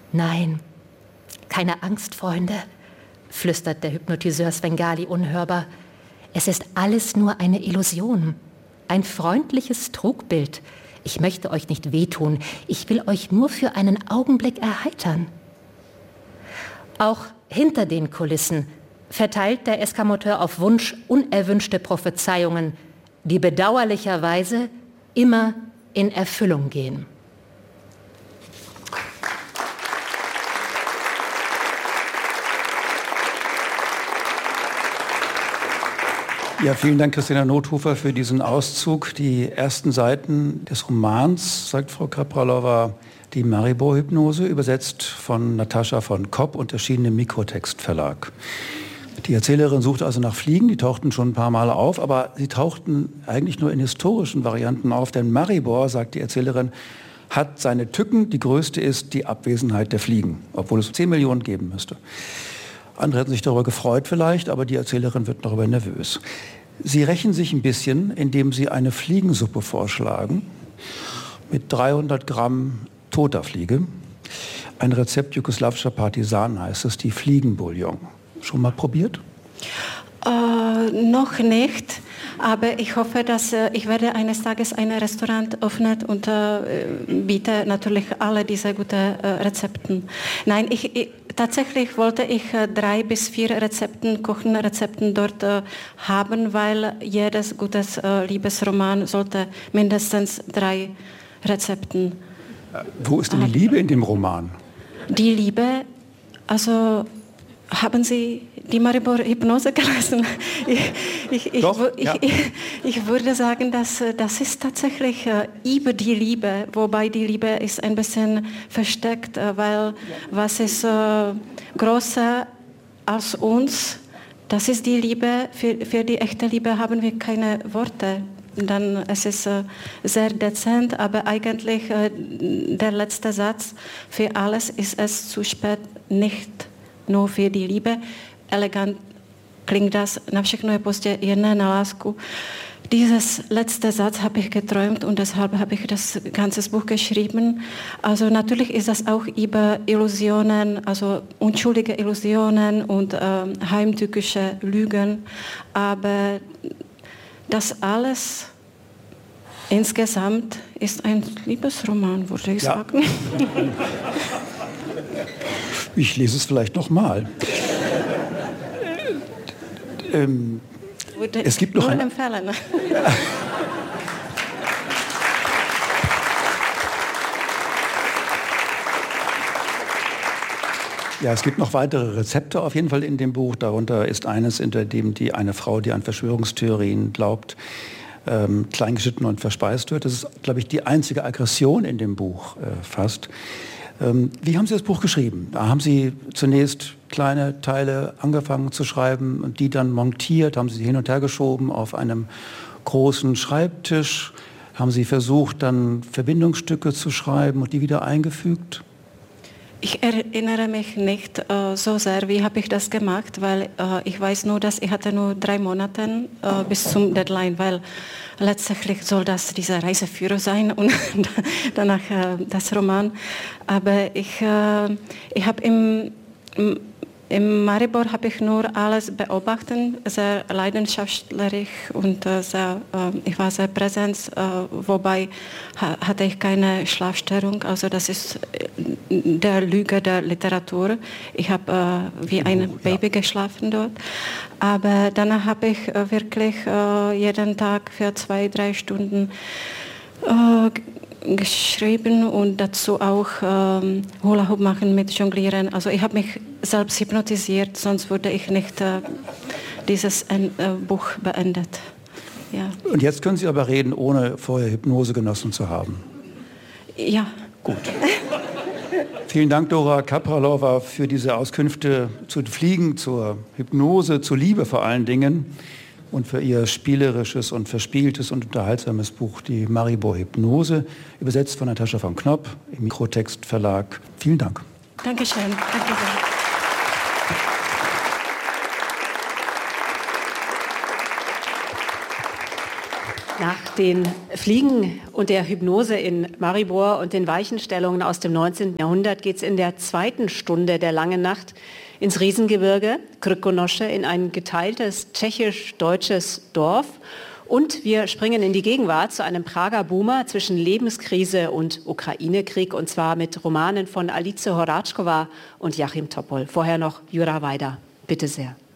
Nein, keine Angst, Freunde, flüstert der Hypnotiseur Svengali unhörbar. Es ist alles nur eine Illusion, ein freundliches Trugbild. Ich möchte euch nicht wehtun, ich will euch nur für einen Augenblick erheitern. Auch hinter den Kulissen verteilt der Eskamoteur auf Wunsch unerwünschte Prophezeiungen, die bedauerlicherweise immer in Erfüllung gehen. Ja, vielen Dank, Christina Nothofer, für diesen Auszug. Die ersten Seiten des Romans, sagt Frau Kapralova, die Maribor-Hypnose, übersetzt von Natascha von Kopp und erschienen im Mikrotext-Verlag. Die Erzählerin suchte also nach Fliegen, die tauchten schon ein paar Mal auf, aber sie tauchten eigentlich nur in historischen Varianten auf, denn Maribor, sagt die Erzählerin, hat seine Tücken. Die größte ist die Abwesenheit der Fliegen, obwohl es 10 Millionen geben müsste. Andere hätten sich darüber gefreut vielleicht, aber die Erzählerin wird darüber nervös. Sie rächen sich ein bisschen, indem sie eine Fliegensuppe vorschlagen mit 300 Gramm toter Fliege. Ein Rezept jugoslawischer Partisanen heißt es, die Fliegenbouillon. Schon mal probiert? Noch nicht, aber ich hoffe, dass ich werde eines Tages ein Restaurant öffnen und biete natürlich alle diese guten Rezepten. Nein, tatsächlich wollte ich 3 bis 4 Kochenrezepten dort haben, weil jedes gutes Liebesroman sollte mindestens 3 Rezepten. Wo ist denn die Liebe in dem Roman? Die Liebe, also haben Sie die Maribor-Hypnose gelesen? Ich würde sagen, dass das ist tatsächlich über die Liebe, wobei die Liebe ist ein bisschen versteckt, weil was ist größer als uns, das ist die Liebe. Für die echte Liebe haben wir keine Worte. Dann es ist sehr dezent, aber eigentlich der letzte Satz, für alles ist es zu spät, nicht nur für die Liebe. Elegant klingt das, na všechno je pozdě, jen na lásku. Dieses letzte Satz habe ich geträumt und deshalb habe ich das ganze Buch geschrieben. Also natürlich ist das auch über Illusionen, also unschuldige Illusionen und heimtückische Lügen, aber das alles insgesamt ist ein Liebesroman, würde ich sagen. Ich lese es vielleicht noch mal. Es gibt noch ein... empfehlen. Ja, es gibt noch weitere Rezepte auf jeden Fall in dem Buch. Darunter ist eines, in dem eine Frau, die an Verschwörungstheorien glaubt, kleingeschnitten und verspeist wird. Das ist, glaube ich, die einzige Aggression in dem Buch fast. Wie haben Sie das Buch geschrieben? Da haben Sie zunächst kleine Teile angefangen zu schreiben und die dann montiert, haben Sie hin und her geschoben auf einem großen Schreibtisch. Haben Sie versucht, dann Verbindungsstücke zu schreiben und die wieder eingefügt? Ich erinnere mich nicht so sehr, wie habe ich das gemacht, weil ich weiß nur, dass ich hatte nur 3 Monate bis zum Deadline, weil letztendlich soll das dieser Reiseführer sein und danach das Roman. Aber ich habe im Maribor habe ich nur alles beobachtet, sehr leidenschaftlich und ich war sehr präsent, wobei hatte ich keine Schlafstörung, also das ist der Lüge der Literatur. Ich habe wie ein Baby geschlafen dort, aber danach habe ich wirklich jeden Tag für 2-3 Stunden geschrieben und dazu auch Hula Hoop machen mit Jonglieren. Also ich habe mich selbst hypnotisiert, sonst würde ich nicht dieses Buch beendet. Ja. Und jetzt können Sie aber reden, ohne vorher Hypnose genossen zu haben. Ja. Gut. Vielen Dank, Dora Kapralova, für diese Auskünfte zu Fliegen, zur Hypnose, zur Liebe vor allen Dingen und für Ihr spielerisches und verspieltes und unterhaltsames Buch, die Maribor-Hypnose, übersetzt von Natascha von Kopp im Mikrotext Verlag. Vielen Dank. Dankeschön. Danke sehr. Nach den Fliegen und der Hypnose in Maribor und den Weichenstellungen aus dem 19. Jahrhundert geht es in der zweiten Stunde der langen Nacht ins Riesengebirge, Krkonoše, in ein geteiltes tschechisch-deutsches Dorf. Und wir springen in die Gegenwart zu einem Prager Boomer zwischen Lebenskrise und Ukraine-Krieg, und zwar mit Romanen von Alice Horáčková und Joachim Topol. Vorher noch Jura Weida. Bitte sehr.